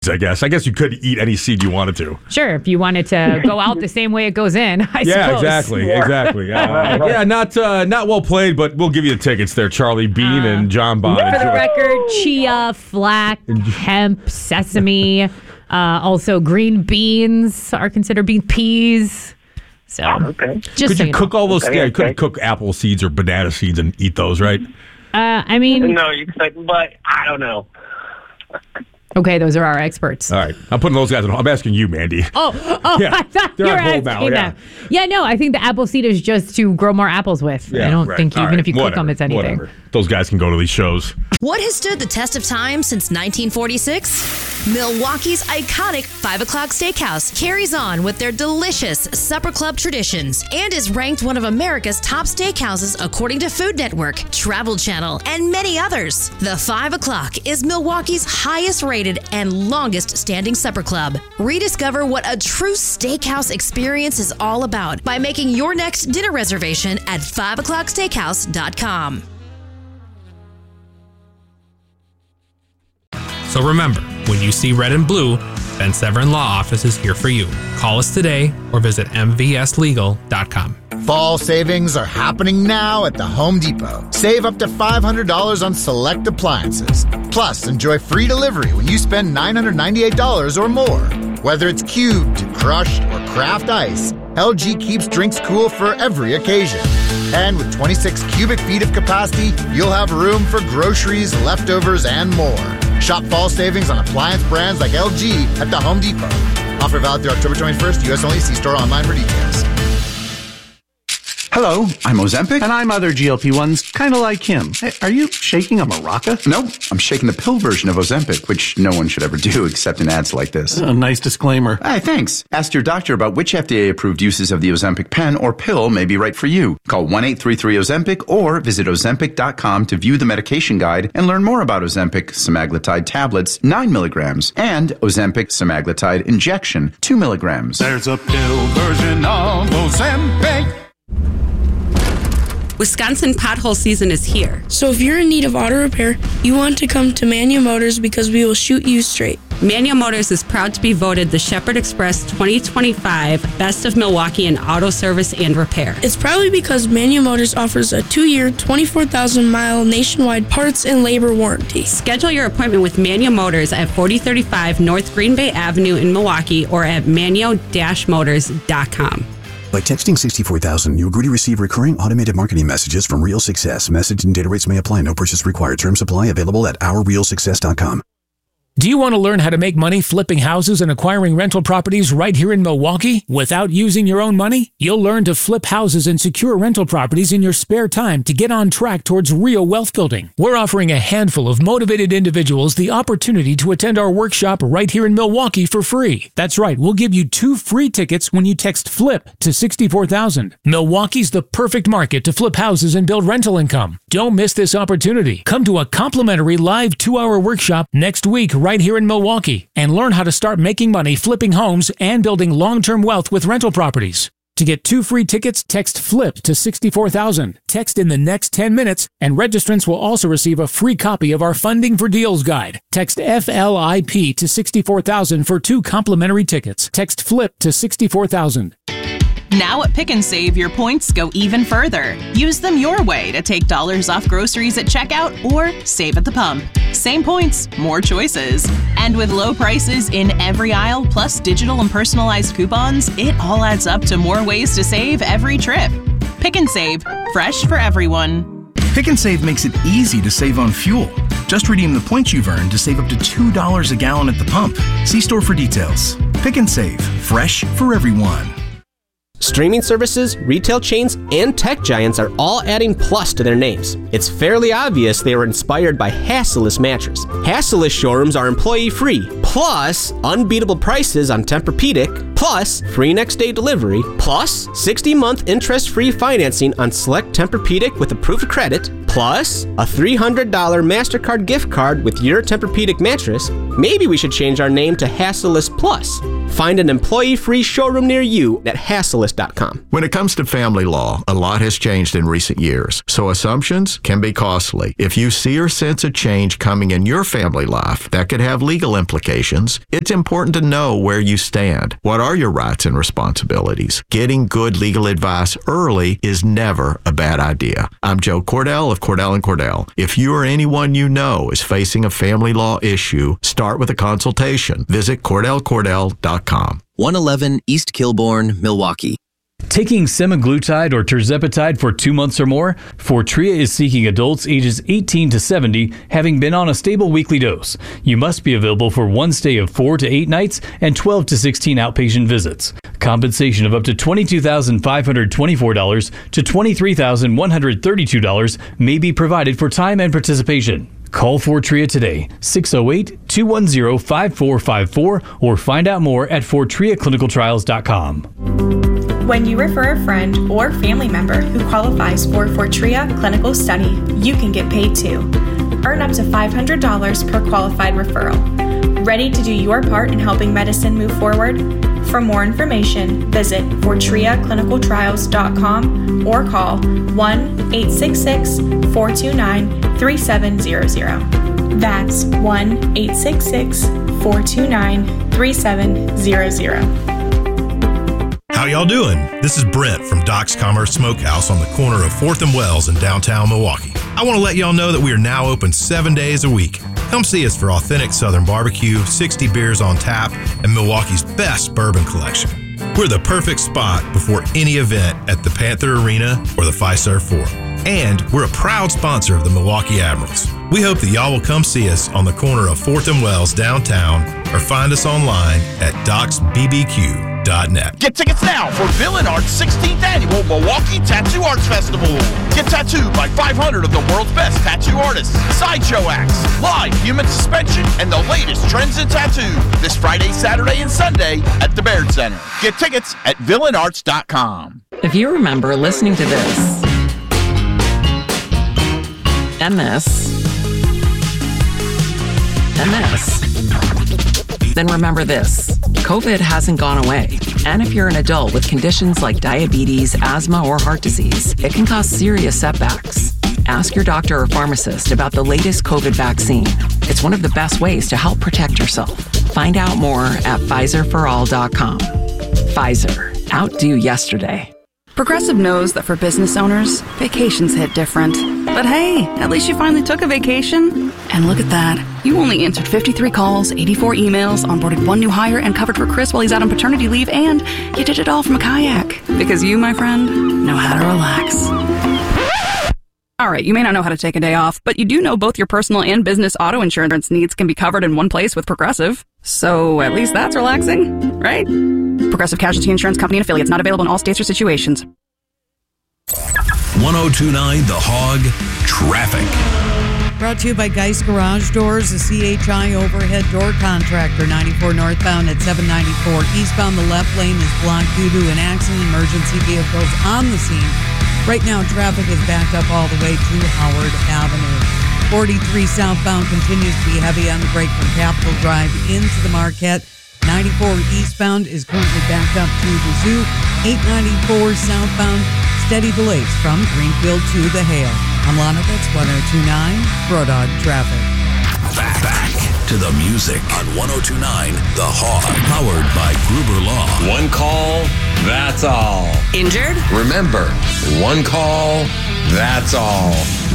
I guess you could eat any seed you wanted to. Sure, if you wanted to go out the same way it goes in, I suppose. Exactly. Yeah, not well played, but we'll give you the tickets there, Charlie Bean and John Bond. For the record, chia, flax, hemp, sesame, also green beans are considered bean peas. So, could you cook all those? Yeah, you couldn't cook apple seeds or banana seeds and eat those, right? I mean, no, you could, but I don't know. Okay, those are our experts. All right. I'm putting those guys on. I'm asking you, Mandy. Oh, yeah, I thought you were asking them. Yeah, no, I think the apple seed is just to grow more apples with. I don't think even if you cook them, it's anything. Whatever. Those guys can go to these shows. What has stood the test of time since 1946? Milwaukee's iconic 5 o'clock steakhouse carries on with their delicious supper club traditions and is ranked one of America's top steakhouses according to Food Network, Travel Channel, and many others. The 5 o'clock is Milwaukee's highest rated and longest standing supper club. Rediscover what a true steakhouse experience is all about by making your next dinner reservation at 5o'clocksteakhouse.com. So remember, when you see red and blue, Ben Severin Law Office is here for you. Call us today or visit mvslegal.com. Fall savings are happening now at the Home Depot. Save up to $500 on select appliances. Plus, enjoy free delivery when you spend $998 or more. Whether it's cubed, crushed, or craft ice, LG keeps drinks cool for every occasion. And with 26 cubic feet of capacity, you'll have room for groceries, leftovers, and more. Shop fall savings on appliance brands like LG at the Home Depot. Offer valid through October 21st. U.S. only. See store online for details. Hello, I'm Ozempic. And I'm other GLP-1s, kind of like him. Hey, are you shaking a maraca? No, I'm shaking the pill version of Ozempic, which no one should ever do except in ads like this. A nice disclaimer. Hey, thanks. Ask your doctor about which FDA-approved uses of the Ozempic pen or pill may be right for you. Call 1-833-OZEMPIC or visit Ozempic.com to view the medication guide and learn more about Ozempic semaglutide tablets, 9 milligrams, and Ozempic semaglutide injection, 2 milligrams. There's a pill version of Ozempic. Wisconsin pothole season is here. So if you're in need of auto repair, you want to come to Manual Motors because we will shoot you straight. Manual Motors is proud to be voted the Shepherd Express 2025 Best of Milwaukee in Auto Service and Repair. It's probably because Manual Motors offers a 2-year, 24,000-mile nationwide parts and labor warranty. Schedule your appointment with Manual Motors at 4035 North Green Bay Avenue in Milwaukee or at manual-motors.com. By texting 64,000, you agree to receive recurring automated marketing messages from Real Success. Message and data rates may apply. No purchase required. Terms apply. Available at ourrealsuccess.com. Do you want to learn how to make money flipping houses and acquiring rental properties right here in Milwaukee without using your own money? You'll learn to flip houses and secure rental properties in your spare time to get on track towards real wealth building. We're offering a handful of motivated individuals the opportunity to attend our workshop right here in Milwaukee for free. That's right, we'll give you 2 free tickets when you text FLIP to 64,000. Milwaukee's the perfect market to flip houses and build rental income. Don't miss this opportunity. Come to a complimentary live 2-hour workshop next week right here in Milwaukee and learn how to start making money flipping homes and building long-term wealth with rental properties. To get 2 free tickets, text FLIP to 64,000. Text in the next 10 minutes, and registrants will also receive a free copy of our Funding for Deals guide. Text FLIP to 64,000 for 2 complimentary tickets. Text FLIP to 64,000. Now at Pick and Save, your points go even further. Use them your way to take dollars off groceries at checkout or save at the pump. Same points, more choices. And with low prices in every aisle, plus digital and personalized coupons, it all adds up to more ways to save every trip. Pick and Save, fresh for everyone. Pick and Save makes it easy to save on fuel. Just redeem the points you've earned to save up to $2 a gallon at the pump. See store for details. Pick and Save, fresh for everyone. Streaming services, retail chains, and tech giants are all adding Plus to their names. It's fairly obvious they were inspired by Hassellus Mattress. Hassellus showrooms are employee-free, plus unbeatable prices on Tempur-Pedic, plus free next-day delivery, plus 60-month interest-free financing on select Tempur-Pedic with approved credit, plus a $300 MasterCard gift card with your Tempur-Pedic mattress. Maybe we should change our name to Hassellus Plus. Find an employee-free showroom near you at Hassellist.com. When it comes to family law, a lot has changed in recent years, so assumptions can be costly. If you see or sense a change coming in your family life that could have legal implications, it's important to know where you stand. What are your rights and responsibilities? Getting good legal advice early is never a bad idea. I'm Joe Cordell of Cordell & Cordell. If you or anyone you know is facing a family law issue, start with a consultation. Visit CordellCordell.com. 111 East Kilbourne, Milwaukee. Taking semaglutide or tirzepatide for 2 months or more, Fortrea is seeking adults ages 18 to 70 having been on a stable weekly dose. You must be available for one stay of 4 to 8 nights and 12 to 16 outpatient visits. Compensation of up to $22,524 to $23,132 may be provided for time and participation. Call Fortrea today, 608-210-5454, or find out more at FortreaClinicalTrials.com. When you refer a friend or family member who qualifies for Fortrea Clinical Study, you can get paid too. Earn up to $500 per qualified referral. Ready to do your part in helping medicine move forward? For more information, visit FortreaClinicalTrials.com or call 1-866-429-3700. That's 1-866-429-3700. How y'all doing? This is Brent from Doc's Commerce Smokehouse on the corner of 4th and Wells in downtown Milwaukee. I want to let y'all know that we are now open 7 days a week. Come see us for authentic Southern barbecue, 60 beers on tap, and Milwaukee's best bourbon collection. We're the perfect spot before any event at the Panther Arena or the Fiserv Forum. And we're a proud sponsor of the Milwaukee Admirals. We hope that y'all will come see us on the corner of 4th and Wells downtown or find us online at docsbbq.net. Get tickets now for Bill and Art's 16th Annual Milwaukee Tattoo Arts Festival. Get tattooed by 500 of the world's best tattoo artists, sideshow acts, live human suspension, and the latest trends in tattoo. This Friday, Saturday, and Sunday at the Baird Center. Get tickets at villanarts.com. If you remember listening to this, and this, and this, then remember this. COVID hasn't gone away. And if you're an adult with conditions like diabetes, asthma, or heart disease, it can cause serious setbacks. Ask your doctor or pharmacist about the latest COVID vaccine. It's one of the best ways to help protect yourself. Find out more at PfizerForAll.com. Pfizer. Outdo yesterday. Progressive knows that for business owners, vacations hit different. But hey, at least you finally took a vacation. And look at that. You only answered 53 calls, 84 emails, onboarded one new hire, and covered for Chris while he's out on paternity leave, and you did it all from a kayak. Because you, my friend, know how to relax. All right, you may not know how to take a day off, but you do know both your personal and business auto insurance needs can be covered in one place with Progressive. So at least that's relaxing, right? Progressive Casualty Insurance Company and affiliates, not available in all states or situations. 1029 The Hog Traffic. Brought to you by Geist Garage Doors, a CHI overhead door contractor. 94 northbound at 794 eastbound. The left lane is blocked due to an accident. Emergency vehicles on the scene. Right now, traffic is backed up all the way to Howard Avenue. 43 southbound continues to be heavy on the break from Capitol Drive into the Marquette. 94 eastbound is currently backed up to the Zoo. 894 southbound, steady delays from Greenfield to the Hale. I'm Lana Fitz, 1029 Bro Dog Traffic. Back to the music on 1029 The Hog, powered by Gruber Law. One call, that's all. Injured? Remember, one call, that's all.